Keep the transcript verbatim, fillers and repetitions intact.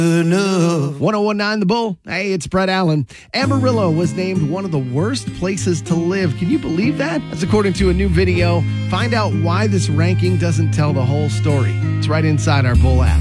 one oh one nine The Bull. Hey, it's Brett Allen. Amarillo was named one of the worst places to live. Can you believe that? That's according to a new video. Find out why this ranking doesn't tell the whole story. It's right inside our Bull app.